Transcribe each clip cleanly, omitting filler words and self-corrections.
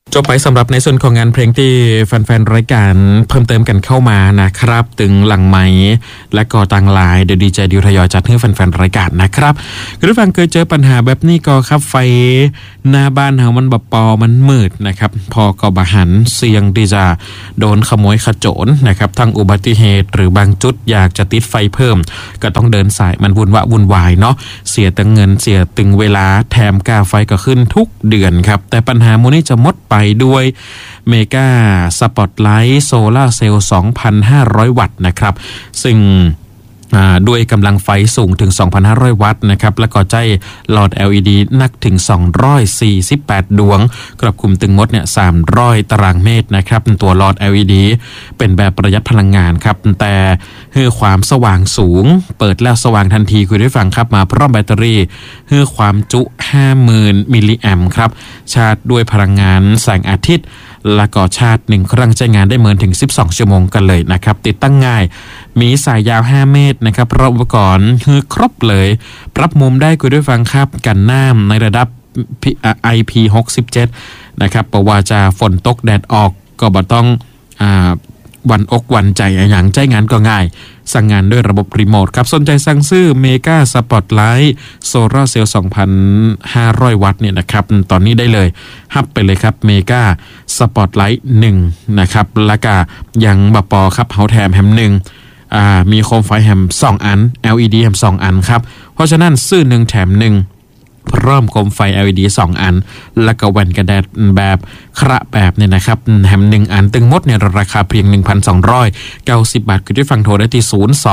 จบไปสำหรับในส่วนของงานเพลงที่แฟนๆรายการเพิ่มเติมกันเข้ามานะครับตึงหลังไม้และก็ต่างลายเดี๋ยวดีใจดิวทยอยจัดให้แฟนๆรายการนะครับคุณผู้ฟังเคยเจอปัญหาแบบนี้ก็ครับไฟหน้าบ้านเฮามันแบบปอมันมืดนะครับพอก็บะหันเสี่ยงที่จะโดนขโมยขโจรนะครับทั้งอุบัติเหตุหรือบางจุดอยากจะติดไฟเพิ่มก็ต้องเดินสายมันวุ่นวายเนาะเสียตึงเงินเสียตึงเวลาแถมค่าไฟก็ขึ้นทุกเดือนครับแต่ปัญหาโมนี้จะหมดไปด้วยเมกาสปอตไลท์โซล่าเซลล์ 2,500 วัตต์นะครับซึ่งด้วยกำลังไฟสูงถึง 2,500 วัตต์นะครับแล้วก็ใจหลอด LED นักถึง248ดวงครอบคลุมตึงมดเนี่ย300ตารางเมตรนะครับตัวหลอด LED เป็นแบบประหยัดพลังงานครับแต่ให้ความสว่างสูงเปิดแล้วสว่างทันทีคุณได้ฟังครับมาพร้อมแบตเตอรี่ให้ความจุ 50,000 มิลลิแอมป์ครับชาร์จด้วยพลังงานแสงอาทิตย์แล้วก็ชาร์จ1ครั้งใช้งานได้เหมือนถึง12ชั่วโมงกันเลยนะครับติดตั้งง่ายมีสายยาว5เมตรนะครับพร้อมอุปกรณ์คือครบเลยปรับมุมได้คุณด้วยฟังครับกันน้ำในระดับ IP67 นะครับเพราะว่าจะฝนตกแดดออกก็บ่ต้องวันอกวันใจอย่างใจงานก็ง่ายสั่งงานด้วยระบบรีโมทครับสนใจสั่งซื้อเมกาสปอตไลท์โซลาร์เซลล์ 2,500 วัตต์เนี่ยนะครับตอนนี้ได้เลยฮับไปเลยครับเมกาสปอตไลท์1นะครับแล้วก็ยังบปอครับเฮาแถมแฮม1มีโคมไฟแฮม2อัน LED แฮม2อันครับเพราะฉะนั้นซื้อ1แถม1พร้อมโคมไฟ LED 2 อันแล้วก็แว่นกันแดดแบบคระแบบเนี่ยนะครับแฮม1อันตึงมดเนี่ยราคาเพียง 1,290 บาทคุณที่ฟังโทรได้ที่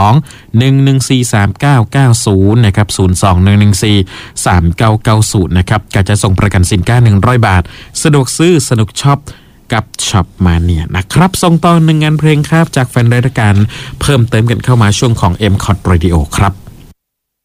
02-114-3990นะครับ02-114-3990นะครับการจะส่งประกันสินค้า100 บาทสะดวกซื้อสนุกช็อปกับช็อปมาเนี่ยนะครับส่งต่อ1งานเพลงครับจากแฟนรายการเพิ่มเติมกันเข้ามาช่วงของ M-Cot Radio ครับ